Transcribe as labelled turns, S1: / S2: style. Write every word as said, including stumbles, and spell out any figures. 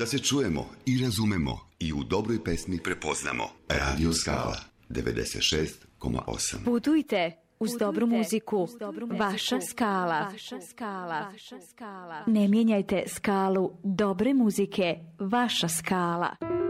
S1: Da se čujemo i razumemo i u dobroj pesmi prepoznamo. Radio Skala devedeset šest zarez osam.
S2: Putujte uz dobru muziku. Vaša skala. Ne mijenjajte skalu dobre muzike. Vaša skala.